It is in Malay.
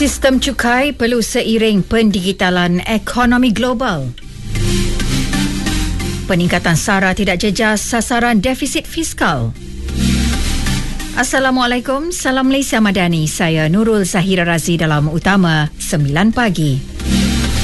Sistem cukai perlu seiring pendigitalan ekonomi global. Peningkatan SARA tidak jejas sasaran defisit fiskal. Assalamualaikum, salam Malaysia Madani. Saya Nurul Zahira Razi dalam Utama 9 Pagi.